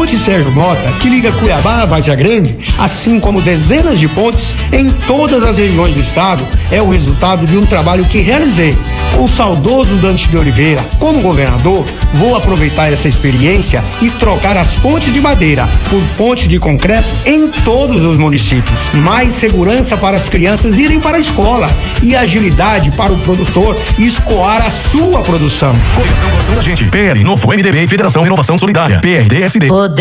ponte Sérgio Mota, que liga Cuiabá a Várzea Grande, assim como dezenas de pontes em todas as regiões do estado, é o resultado de um trabalho que realizei. O saudoso Dante de Oliveira, como governador, vou aproveitar essa experiência e trocar as pontes de madeira por pontes de concreto em todos os municípios. Mais segurança para as crianças irem para a escola e agilidade para o produtor escoar a sua produção. Coligação Coração da Gente, PL, Novo MDB e Federação Inovação Solidária, PRDSD.